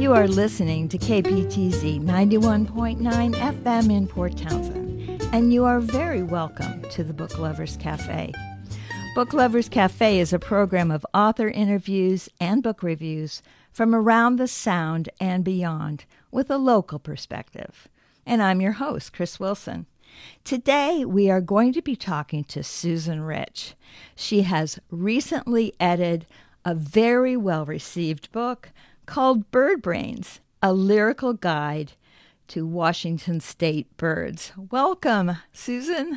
You are listening to KPTZ 91.9 FM in Port Townsend, and you are very welcome to the Book Lovers Cafe. Book Lovers Cafe is a program of author interviews and book reviews from around the Sound and beyond with a local perspective. And I'm your host, Chris Wilson. Today, we are going to be talking to Susan Rich. She has recently edited a very well-received book called Bird Brains, a lyrical guide to Washington State birds. Welcome, Susan.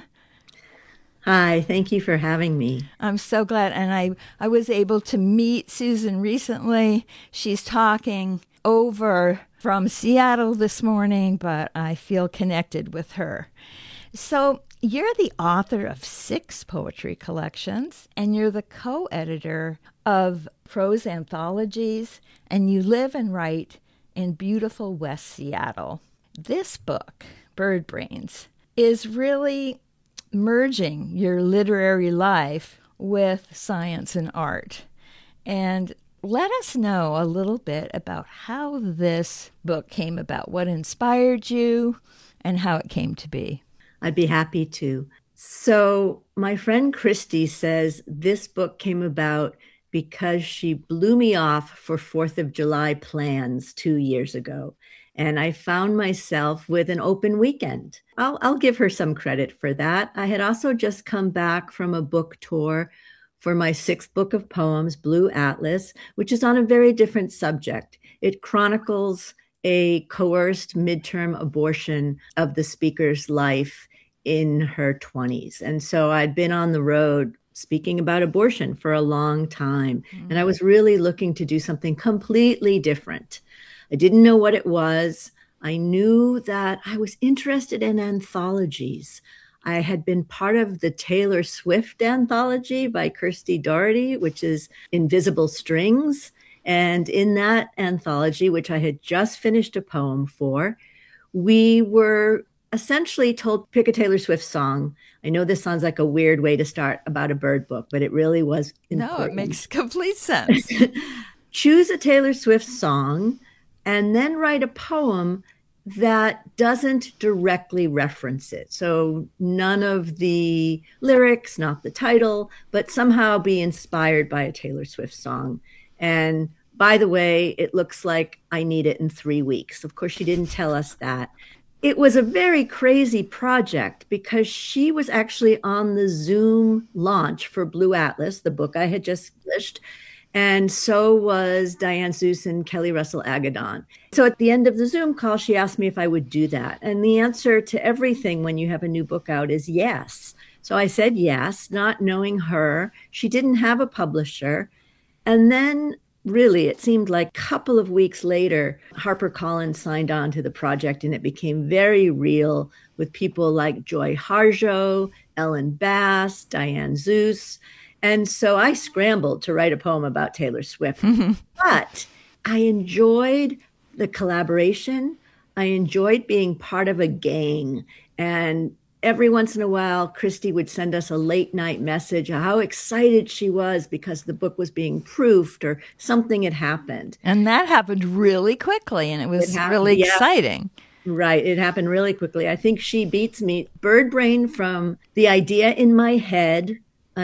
Hi, thank you for having me. I'm so glad. And I was able to meet Susan recently. She's talking over from Seattle this morning, but I feel connected with her. So you're the author of 6 poetry collections, and you're the co-editor of prose anthologies, and you live and write in beautiful West Seattle. This book, Bird Brains, is really merging your literary life with science and art. And let us know a little bit about how this book came about, what inspired you, and how it came to be. I'd be happy to. So my friend Christy says this book came about because she blew me off for 4th of July plans 2 years ago. And I found myself with an open weekend. I'll give her some credit for that. I had also just come back from a book tour for my 6th book of poems, Blue Atlas, which is on a very different subject. It chronicles a coerced midterm abortion of the speaker's life in her 20s. And so I'd been on the road speaking about abortion for a long time. And I was really looking to do something completely different. I didn't know what it was. I knew that I was interested in anthologies. I had been part of the Taylor Swift anthology by Kirsty Doherty, which is Invisible Strings. And in that anthology, which I had just finished a poem for, we were essentially told, pick a Taylor Swift song. I know this sounds like a weird way to start about a bird book, but it really was important. No, it makes complete sense. Choose a Taylor Swift song and then write a poem that doesn't directly reference it. So none of the lyrics, not the title, but somehow be inspired by a Taylor Swift song. And by the way, it looks like I need it in 3 weeks. Of course, she didn't tell us that. It was a very crazy project because she was actually on the Zoom launch for Blue Atlas, the book I had just published. And so was Diane Seuss and Kelly Russell Agaddon. So at the end of the Zoom call, she asked me if I would do that. And the answer to everything when you have a new book out is yes. So I said yes, not knowing her. She didn't have a publisher. And then really, it seemed like a couple of weeks later, HarperCollins signed on to the project, and it became very real with people like Joy Harjo, Ellen Bass, Diane Seuss. And so I scrambled to write a poem about Taylor Swift. But I enjoyed the collaboration. I enjoyed being part of a gang. And every once in a while, Christy would send us a late night message of how excited she was because the book was being proofed or something had happened. And that happened really quickly, and it was really exciting. Right. It happened really quickly. I think she beats me. Bird Brain, from the idea in my head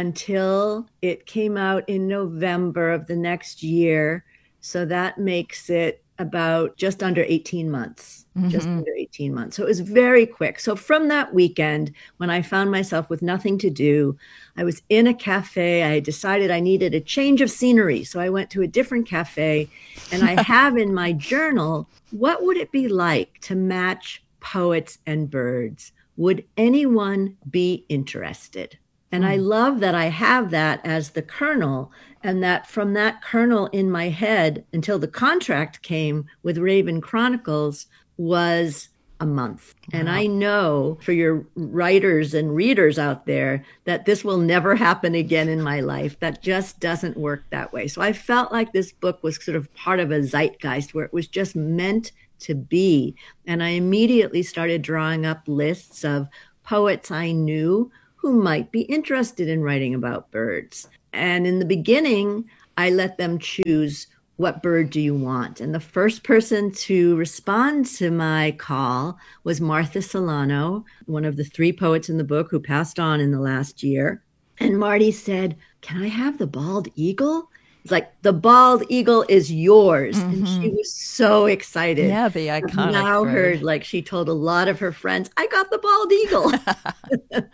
until it came out in November of the next year. So that makes it about just under 18 months, just under 18 months. So it was very quick. So from that weekend, when I found myself with nothing to do, I was in a cafe. I decided I needed a change of scenery. So I went to a different cafe, and I have in my journal, what would it be like to match poets and birds? Would anyone be interested? And I love that I have that as the kernel, and that from that kernel in my head until the contract came with Raven Chronicles was a month. Wow. And I know for your writers and readers out there that this will never happen again in my life. That just doesn't work that way. So I felt like this book was sort of part of a zeitgeist where it was just meant to be. And I immediately started drawing up lists of poets I knew who might be interested in writing about birds. And in the beginning, I let them choose what bird do you want? And the first person to respond to my call was Martha Solano, one of the 3 poets in the book who passed on in the last year. And Marty said, "Can I have the bald eagle?" It's like, "The bald eagle is yours." And she was so excited. Yeah, the iconic I've now bird. heard, like, she told a lot of her friends, "I got the bald eagle."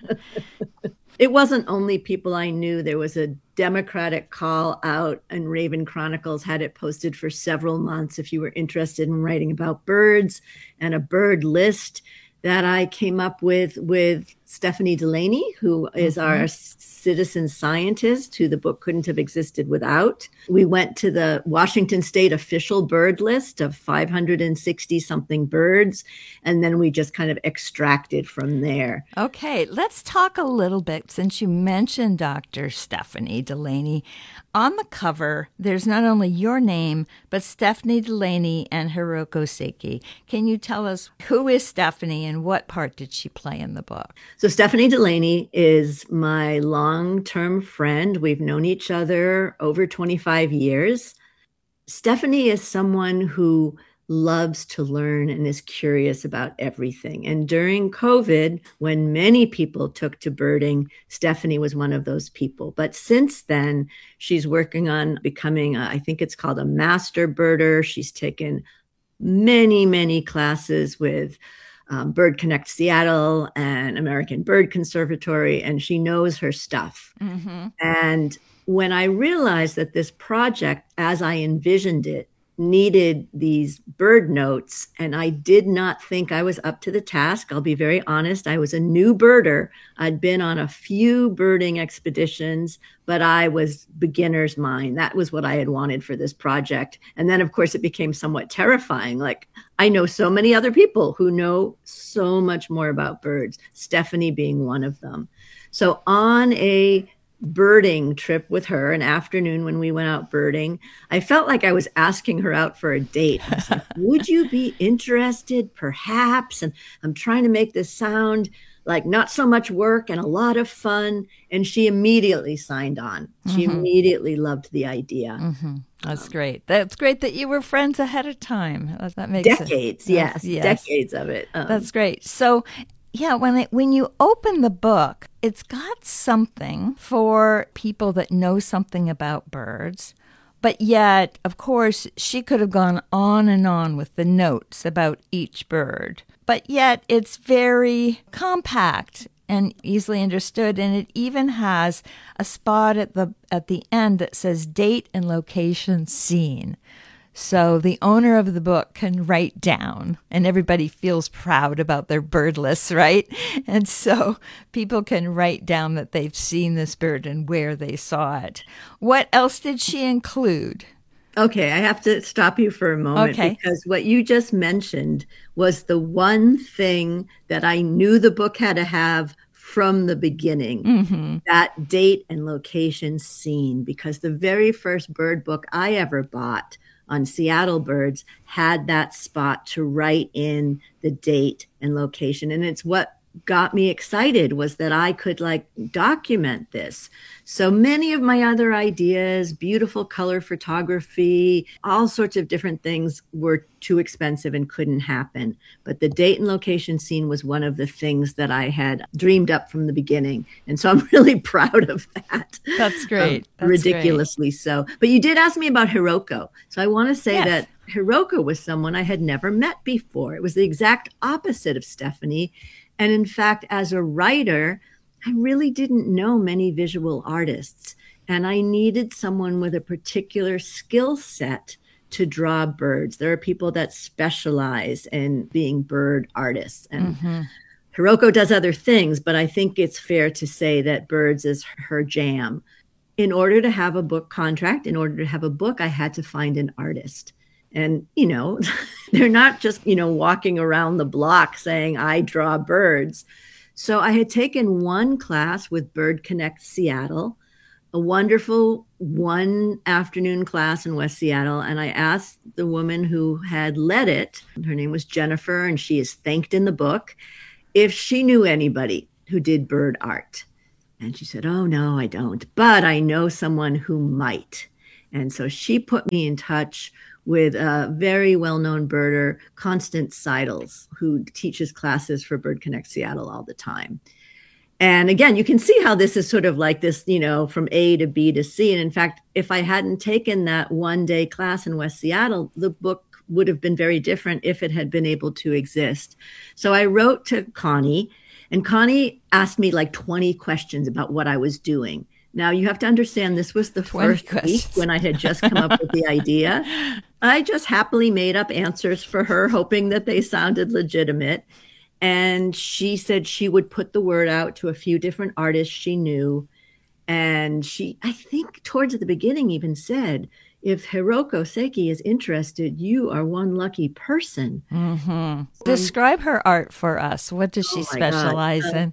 It wasn't only people I knew. There was a Democratic call out, and Raven Chronicles had it posted for several months if you were interested in writing about birds, and a bird list that I came up with Stephanie Delaney, who is our citizen scientist, who the book couldn't have existed without. We went to the Washington State official bird list of 560 something birds, and then we just kind of extracted from there. Okay, let's talk a little bit, since you mentioned Dr. Stephanie Delaney. On the cover, there's not only your name, but Stephanie Delaney and Hiroko Seki. Can you tell us, who is Stephanie and what part did she play in the book? So Stephanie Delaney is my long-term friend. We've known each other over 25 years. Stephanie is someone who loves to learn and is curious about everything. And during COVID, when many people took to birding, Stephanie was one of those people. But since then, she's working on becoming, I think it's called a master birder. She's taken many, many classes with Bird Connect Seattle and American Bird Conservatory, and she knows her stuff. And when I realized that this project, as I envisioned it, needed these bird notes, and I did not think I was up to the task. I'll be very honest. I was a new birder. I'd been on a few birding expeditions, but I was beginner's mind. That was what I had wanted for this project. And then, of course, it became somewhat terrifying. Like, I know so many other people who know so much more about birds, Stephanie being one of them. So on a birding trip with her, an afternoon when we went out birding, I felt like I was asking her out for a date. I was like, "Would you be interested, perhaps?" And I'm trying to make this sound like not so much work and a lot of fun. And she immediately signed on. She immediately loved the idea. That's great. That's great that you were friends ahead of time. That makes decades, sense. yes, decades of it. That's great. So, yeah, when you open the book, it's got something for people that know something about birds. But yet, of course, she could have gone on and on with the notes about each bird. But yet, it's very compact and easily understood, and it even has a spot at the end that says date and location seen. So the owner of the book can write down, and everybody feels proud about their bird lists, right? And so people can write down that they've seen this bird and where they saw it. What else did she include? Okay, I have to stop you for a moment because what you just mentioned was the one thing that I knew the book had to have from the beginning, that date and location seen, because the very first bird book I ever bought on Seattle birds had that spot to write in the date and location. And it's what got me excited, was that I could document this. So many of my other ideas, beautiful color photography, all sorts of different things, were too expensive and couldn't happen. But the date and location scene was one of the things that I had dreamed up from the beginning. And so I'm really proud of that. That's great. That's ridiculously great. So. But you did ask me about Hiroko. So I want to say that Hiroko was someone I had never met before. It was the exact opposite of Stephanie. And in fact, as a writer, I really didn't know many visual artists, and I needed someone with a particular skill set to draw birds. There are people that specialize in being bird artists, and Hiroko does other things, but I think it's fair to say that birds is her jam. In order to have a book contract, in order to have a book, I had to find an artist. And, they're not just, walking around the block saying, "I draw birds." So I had taken one class with Bird Connect Seattle, a wonderful one afternoon class in West Seattle. And I asked the woman who had led it, her name was Jennifer, and she is thanked in the book, if she knew anybody who did bird art. And she said, "Oh, no, I don't. But I know someone who might." And so she put me in touch with a very well-known birder, Constance Seidels, who teaches classes for Bird Connect Seattle all the time. And again, you can see how this is sort of like this, from A to B to C. And in fact, if I hadn't taken that one-day class in West Seattle, the book would have been very different if it had been able to exist. So I wrote to Connie, and Connie asked me like 20 questions about what I was doing. Now, you have to understand, this was the first week when I had just come up with the idea. I just happily made up answers for her, hoping that they sounded legitimate. And she said she would put the word out to a few different artists she knew. And she, I think towards the beginning, even said, if Hiroko Seki is interested, you are one lucky person. Mm-hmm. Describe her art for us. What does she specialize in?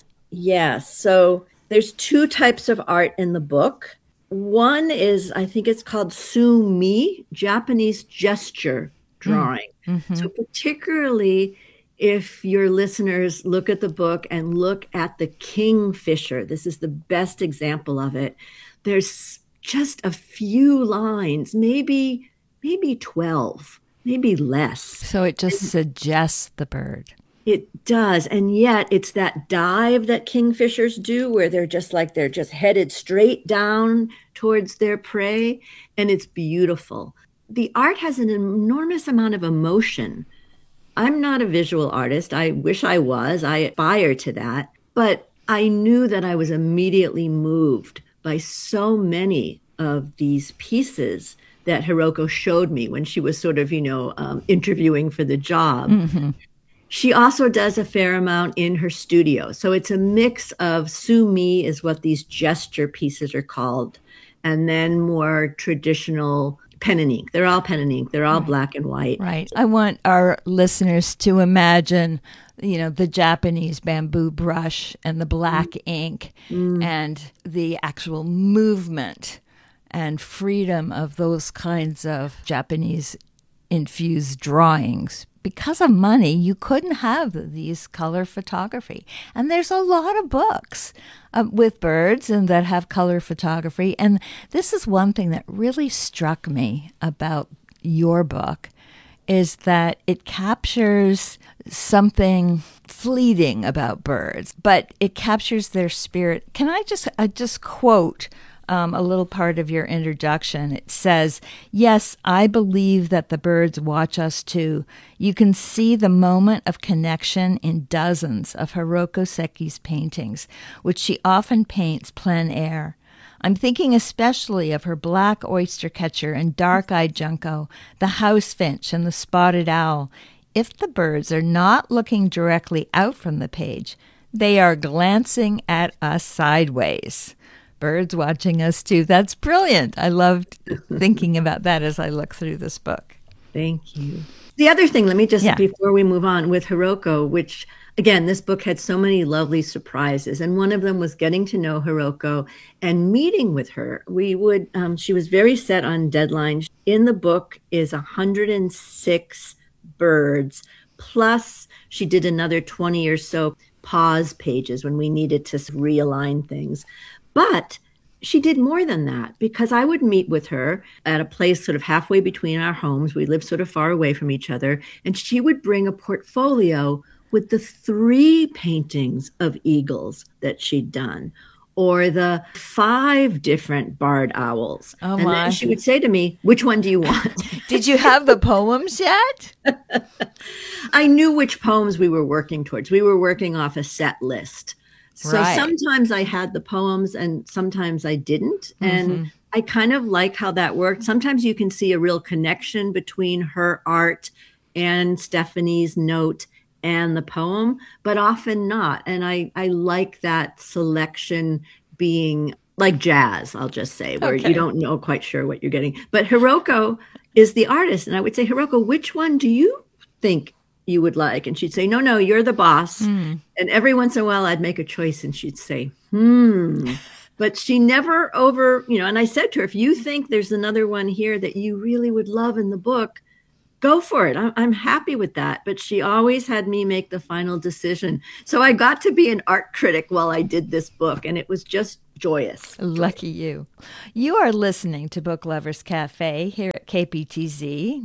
Yes. So there's two types of art in the book. One is, I think it's called Sumi, Japanese gesture drawing. Mm-hmm. So particularly if your listeners look at the book and look at the kingfisher, this is the best example of it. There's just a few lines, maybe 12, maybe less. So it just suggests the bird. It does. And yet it's that dive that kingfishers do where they're just headed straight down towards their prey. And it's beautiful. The art has an enormous amount of emotion. I'm not a visual artist. I wish I was. I aspire to that. But I knew that I was immediately moved by so many of these pieces that Hiroko showed me when she was sort of, interviewing for the job. Mm-hmm. She also does a fair amount in her studio. So it's a mix of Sumi is what these gesture pieces are called, and then more traditional pen and ink. They're all pen and ink. They're all black and white. Right. I want our listeners to imagine, the Japanese bamboo brush and the black ink and the actual movement and freedom of those kinds of Japanese infused drawings. Because of money, you couldn't have these color photography. And there's a lot of books with birds and that have color photography. And this is one thing that really struck me about your book, is that it captures something fleeting about birds, but it captures their spirit. Can I just quote a little part of your introduction? It says, "Yes, I believe that the birds watch us too. You can see the moment of connection in dozens of Hiroko Seki's paintings, which she often paints plein air. I'm thinking especially of her black oyster catcher and dark-eyed junco, the house finch and the spotted owl. If the birds are not looking directly out from the page, they are glancing at us sideways. Birds watching us too." That's brilliant. I loved thinking about that as I look through this book. Thank you. The other thing, let me just, before we move on with Hiroko, which again, this book had so many lovely surprises. And one of them was getting to know Hiroko and meeting with her. She was very set on deadlines. In the book is 106 birds, plus she did another 20 or so pause pages when we needed to realign things. But she did more than that, because I would meet with her at a place sort of halfway between our homes. We lived sort of far away from each other. And she would bring a portfolio with the 3 paintings of eagles that she'd done, or the 5 different barred owls. Oh, and then she would say to me, "Which one do you want?" Did you have the poems yet? I knew which poems we were working towards. We were working off a set list. So sometimes I had the poems and sometimes I didn't. And I kind of like how that worked. Sometimes you can see a real connection between her art and Stephanie's note and the poem, but often not. And I like that selection being like jazz, I'll just say, where you don't know quite sure what you're getting. But Hiroko is the artist. And I would say, "Hiroko, which one do you think you would like?" And she'd say, no, you're the boss. And every once in a while I'd make a choice and she'd say, But she never and I said to her, if you think there's another one here that you really would love in the book, go for it. I'm happy with that. But she always had me make the final decision. So I got to be an art critic while I did this book. And it was just joyous. Lucky you. You are listening to Book Lovers Cafe here at KPTZ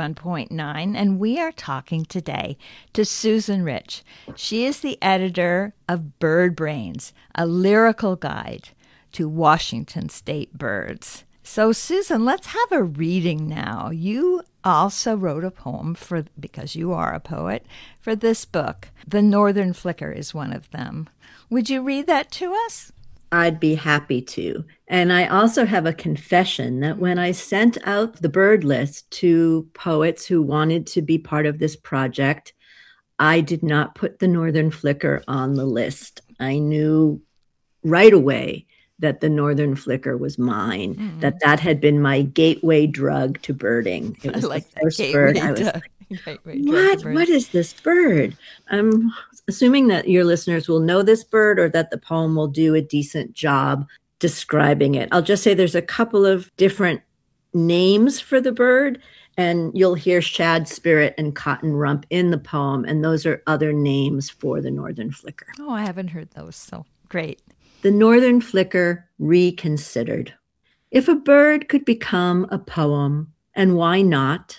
91.9, and we are talking today to Susan Rich. She is the editor of Bird Brains, a lyrical guide to Washington state birds. So, Susan, let's have a reading now. You also wrote a poem because you are a poet, for this book. The Northern Flicker is one of them. Would you read that to us? I'd be happy to. And I also have a confession that when I sent out the bird list to poets who wanted to be part of this project, I did not put the Northern Flicker on the list. I knew right away that the Northern Flicker was mine, that had been my gateway drug to birding. It was like the first bird. I was like, what is this bird? I'm assuming that your listeners will know this bird or that the poem will do a decent job describing it. I'll just say there's a couple of different names for the bird, and you'll hear shad spirit and cotton rump in the poem, and those are other names for the Northern Flicker. Oh, I haven't heard those, so great. The Northern Flicker Reconsidered. If a bird could become a poem, and why not,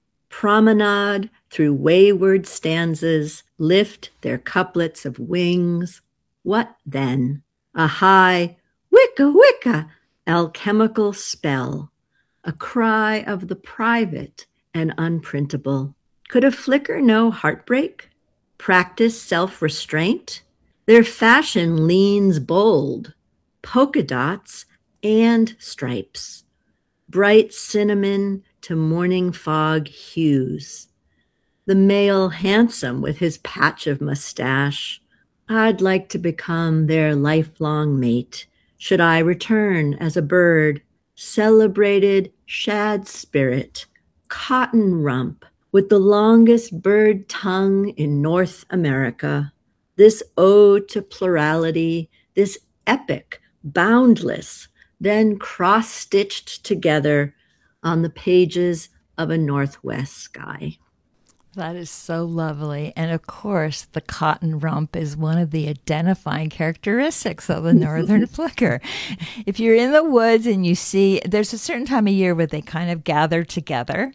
promenade through wayward stanzas, lift their couplets of wings, what then? A high wicka wicka alchemical spell, a cry of the private and unprintable. Could a flicker know heartbreak? Practice self-restraint? Their fashion leans bold, polka dots and stripes, bright cinnamon to morning fog hues. The male handsome with his patch of mustache. I'd like to become their lifelong mate, should I return as a bird, celebrated shad spirit, cotton rump, with the longest bird tongue in North America. This ode to plurality, this epic, boundless, then cross-stitched together on the pages of a Northwest sky. That is so lovely. And of course, the cotton rump is one of the identifying characteristics of the Northern Flicker. If you're in the woods and you see, there's a certain time of year where they kind of gather together.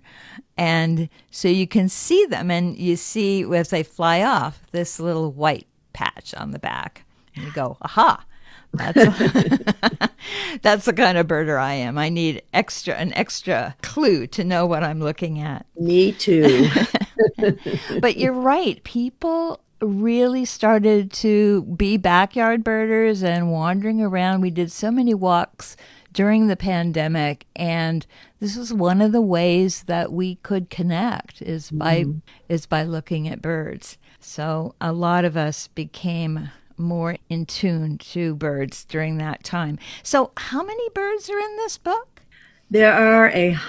And so you can see them, and you see as they fly off this little white patch on the back. And you go, aha. That's the kind of birder I am. I need an extra clue to know what I'm looking at. Me too. But you're right. People really started to be backyard birders and wandering around. We did so many walks during the pandemic, and this was one of the ways that we could connect is by looking at birds. So a lot of us became more in tune to birds during that time. So how many birds are in this book? There are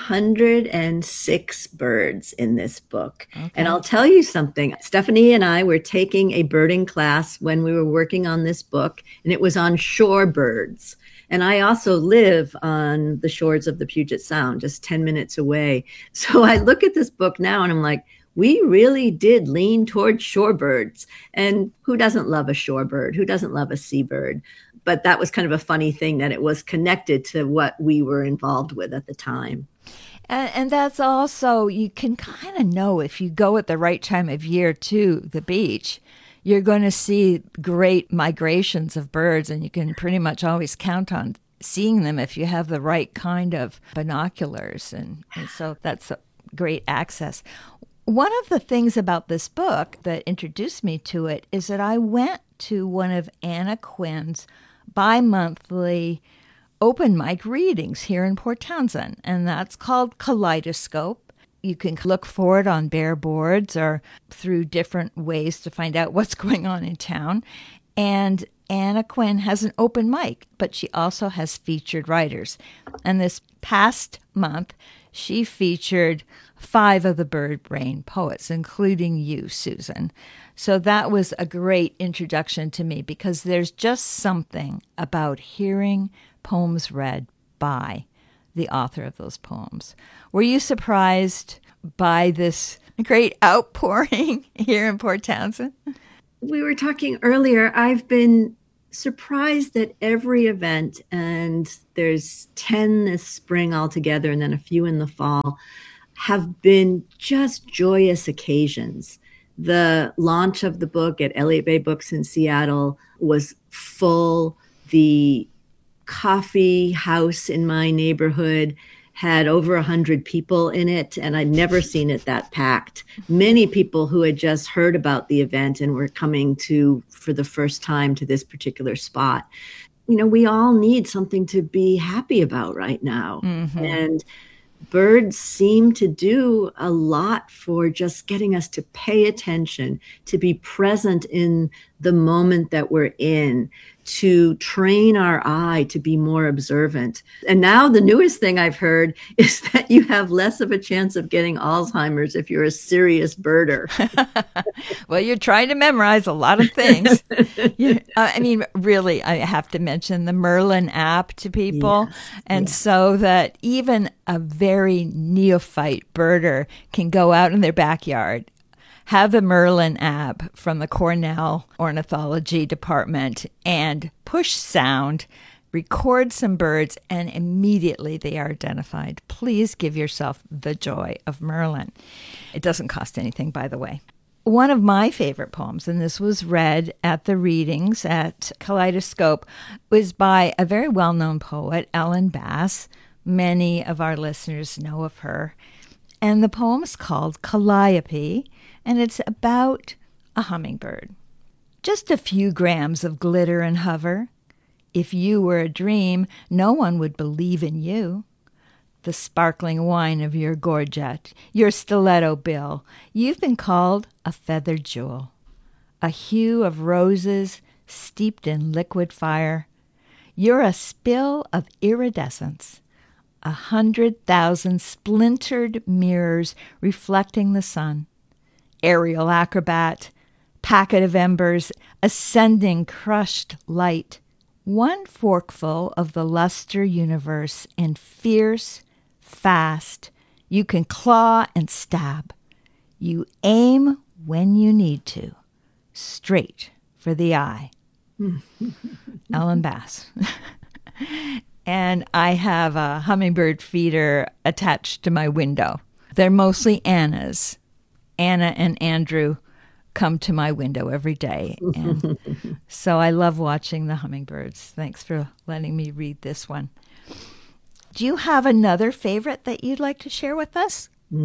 106 birds in this book. Okay. And I'll tell you something. Stephanie and I were taking a birding class when we were working on this book, and it was on shorebirds. And I also live on the shores of the Puget Sound, just 10 minutes away. So I look at this book now and I'm like, we really did lean towards shorebirds. And who doesn't love a shorebird? Who doesn't love a seabird? But that was kind of a funny thing that it was connected to what we were involved with at the time. And that's also, you can kind of know if you go at the right time of year to the beach, you're going to see great migrations of birds, and you can pretty much always count on seeing them if you have the right kind of binoculars. And so that's a great access. One of the things about this book that introduced me to it is that I went to one of Anna Quinn's bi-monthly open mic readings here in Port Townsend, and that's called Kaleidoscope. You can look for it on Bare Boards or through different ways to find out what's going on in town. And Anna Quinn has an open mic, but she also has featured writers. And this past month, she featured 5 of the Bird Brain poets, including you, Susan. So that was a great introduction to me because there's just something about hearing poems read by the author of those poems. Were you surprised by this great outpouring here in Port Townsend? We were talking earlier. I've been surprised that every event, and there's 10 this spring altogether and then a few in the fall, have been just joyous occasions. The launch of the book at Elliott Bay Books in Seattle was full. The coffee house in my neighborhood had over 100 people in it, and I'd never seen it that packed. Many people who had just heard about the event and were coming to, for the first time, to this particular spot. You know, we all need something to be happy about right now. Mm-hmm. And birds seem to do a lot for just getting us to pay attention, to be present in the moment that we're in, to train our eye to be more observant. And now the newest thing I've heard is that you have less of a chance of getting Alzheimer's if you're a serious birder. Well, you're trying to memorize a lot of things. I mean, really, I have to mention the Merlin app to people. Yes, and so that even a very neophyte birder can go out in their backyard, have the Merlin app from the Cornell Ornithology Department, and push sound, record some birds, and immediately they are identified. Please give yourself the joy of Merlin. It doesn't cost anything, by the way. One of my favorite poems, and this was read at the readings at Kaleidoscope, was by a very well-known poet, Ellen Bass. Many of our listeners know of her. And the poem is called Calliope, and it's about a hummingbird. Just a few grams of glitter and hover. If you were a dream, no one would believe in you. The sparkling wine of your gorget, your stiletto bill, you've been called a feathered jewel, a hue of roses steeped in liquid fire. You're a spill of iridescence, 100,000 splintered mirrors reflecting the sun. Aerial acrobat, packet of embers, ascending crushed light. One forkful of the luster universe, and fierce, fast, you can claw and stab. You aim when you need to, straight for the eye. Ellen Bass. And I have a hummingbird feeder attached to my window. They're mostly Anna's. Anna and Andrew come to my window every day. And so I love watching the hummingbirds. Thanks for letting me read this one. Do you have another favorite that you'd like to share with us?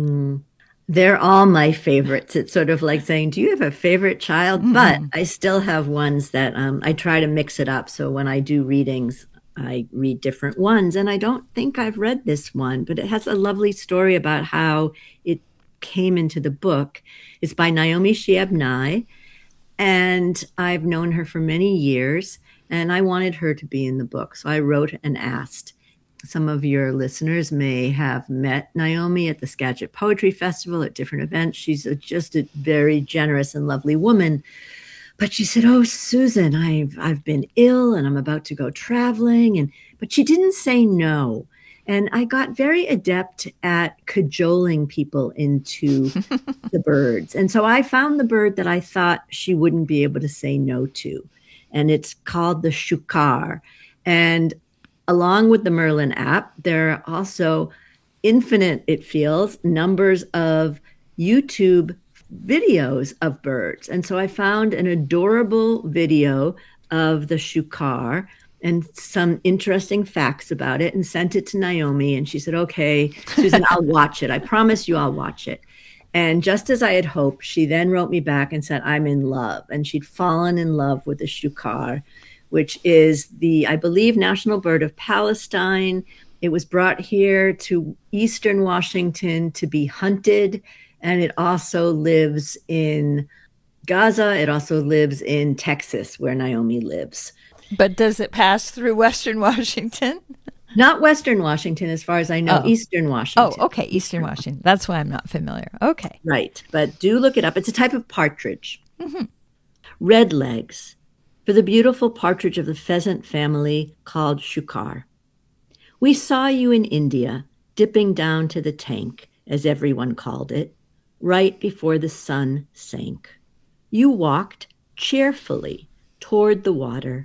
They're all my favorites. It's sort of like saying, do you have a favorite child? Mm-hmm. But I still have ones that I try to mix it up. So when I do readings, I read different ones. And I don't think I've read this one, but it has a lovely story about how it came into the book. It's by Naomi Shihab Nye, and I've known her for many years, and I wanted her to be in the book. So I wrote and asked. Some of your listeners may have met Naomi at the Skagit Poetry Festival at different events. She's just a very generous and lovely woman. But she said, "Oh, Susan, I've been ill and I'm about to go traveling." But she didn't say no. And I got very adept at cajoling people into the birds. And so I found the bird that I thought she wouldn't be able to say no to. And it's called the shukar. And along with the Merlin app, there are also infinite, it feels, numbers of YouTube videos of birds. And so I found an adorable video of the shukar and some interesting facts about it and sent it to Naomi. And she said, "Okay, Susan, I'll watch it. I promise you I'll watch it." And just as I had hoped, she then wrote me back and said, "I'm in love." And she'd fallen in love with the shukar, which is the, I believe, national bird of Palestine. It was brought here to Eastern Washington to be hunted. And it also lives in Gaza. It also lives in Texas, where Naomi lives. But does it pass through Western Washington? Not Western Washington, as far as I know, Eastern Washington. Oh, okay, Eastern Washington. That's why I'm not familiar. Okay. Right, but do look it up. It's a type of partridge. Mm-hmm. Red legs, for the beautiful partridge of the pheasant family called shukar. We saw you in India, dipping down to the tank, as everyone called it, right before the sun sank. You walked cheerfully toward the water,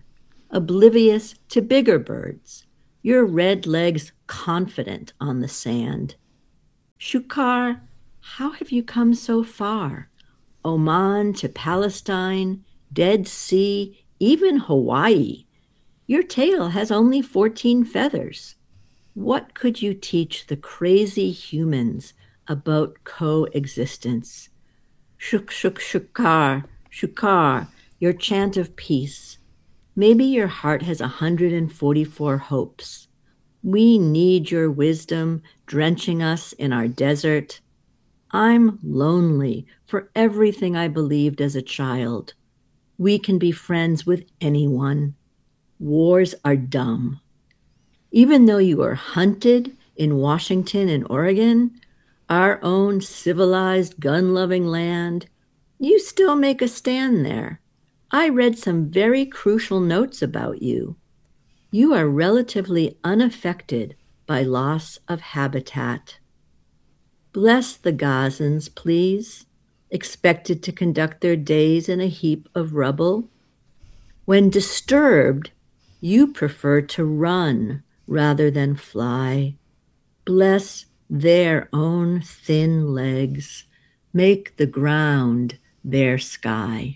oblivious to bigger birds, your red legs confident on the sand. Shukar, how have you come so far? Oman to Palestine, Dead Sea, even Hawaii. Your tail has only 14 feathers. What could you teach the crazy humans about coexistence? Shukar, Shukar, your chant of peace. Maybe your heart has 144 hopes. We need your wisdom drenching us in our desert. I'm lonely for everything I believed as a child. We can be friends with anyone. Wars are dumb. Even though you are hunted in Washington and Oregon, our own civilized, gun-loving land, you still make a stand there. I read some very crucial notes about you. You are relatively unaffected by loss of habitat. Bless the Gazans, please, expected to conduct their days in a heap of rubble. When disturbed, you prefer to run rather than fly. Bless their own thin legs. Make the ground their sky.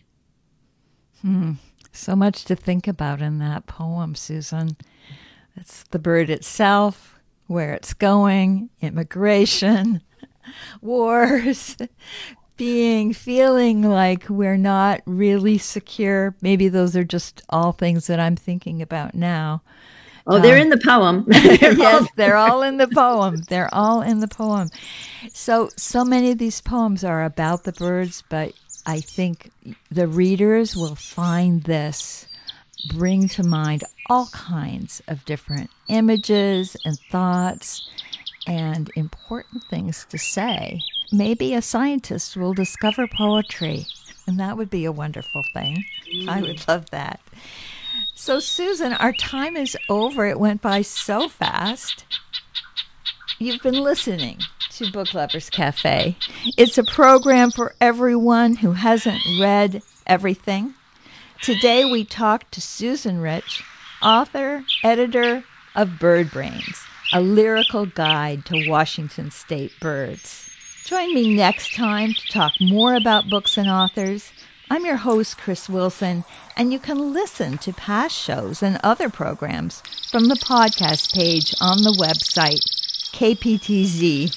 So much to think about in that poem, Susan. It's the bird itself, where it's going, immigration, wars, feeling like we're not really secure. Maybe those are just all things that I'm thinking about now. Oh, they're in the poem. Yes, they're all in the poem. They're all in the poem. So many of these poems are about the birds, but I think the readers will find this bring to mind all kinds of different images and thoughts and important things to say. Maybe a scientist will discover poetry, and that would be a wonderful thing. I would love that. So, Susan, our time is over. It went by so fast. You've been listening to Book Lovers Cafe. It's a program for everyone who hasn't read everything. Today we talked to Susan Rich, author, editor of Bird Brains, a lyrical guide to Washington state birds. Join me next time to talk more about books and authors. I'm your host, Chris Wilson, and you can listen to past shows and other programs from the podcast page on the website, kptz.org.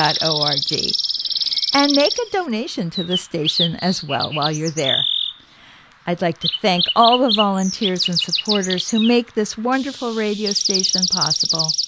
And make a donation to the station as well while you're there. I'd like to thank all the volunteers and supporters who make this wonderful radio station possible.